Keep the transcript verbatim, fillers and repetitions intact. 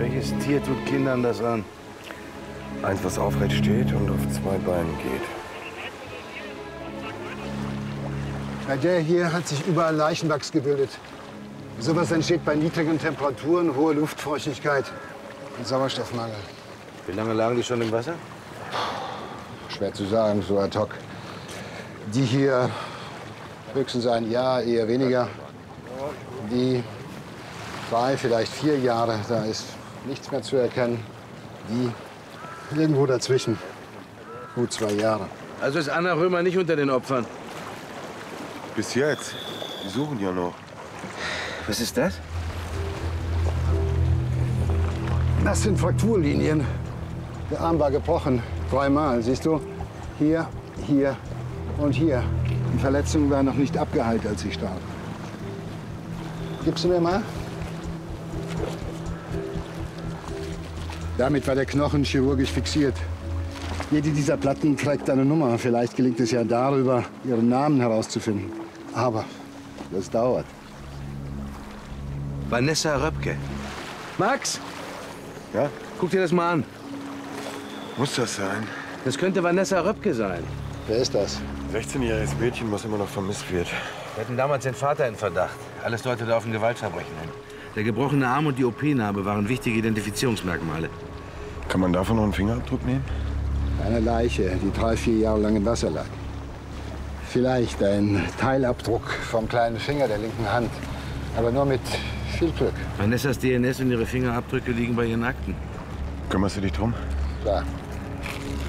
Welches Tier tut Kindern das an? Eins, was aufrecht steht und auf zwei Beinen geht. Bei der hier hat sich überall Leichenwachs gebildet. Sowas entsteht bei niedrigen Temperaturen, hoher Luftfeuchtigkeit und Sauerstoffmangel. Wie lange lagen die schon im Wasser? Schwer zu sagen, so ad hoc. Die hier höchstens ein Jahr, eher weniger. Die drei, vielleicht vier Jahre, da ist nichts mehr zu erkennen. Die irgendwo dazwischen, gut zwei Jahre. Also ist Anna Römer nicht unter den Opfern? Bis jetzt. Die suchen ja noch. Was ist das? Das sind Frakturlinien. Der Arm war gebrochen, dreimal, siehst du? Hier, hier und hier. Die Verletzung war noch nicht abgeheilt, als sie starb. Gibst du mir mal? Damit war der Knochen chirurgisch fixiert. Jede dieser Platten trägt eine Nummer. Vielleicht gelingt es ja darüber, ihren Namen herauszufinden. Aber das dauert. Vanessa Röpke. Max? Ja? Guck dir das mal an. Muss das sein? Das könnte Vanessa Röpke sein. Wer ist das? sechzehnjähriges Mädchen, was immer noch vermisst wird. Wir hatten damals den Vater in Verdacht. Alles deutete auf ein Gewaltverbrechen hin. Der gebrochene Arm und die O P-Narbe waren wichtige Identifizierungsmerkmale. Kann man davon noch einen Fingerabdruck nehmen? Eine Leiche, die drei, vier Jahre lang im Wasser lag. Vielleicht ein Teilabdruck vom kleinen Finger der linken Hand. Aber nur mit viel Glück. Vanessas D N S und ihre Fingerabdrücke liegen bei ihren Akten. Kümmerst du dich drum? Klar.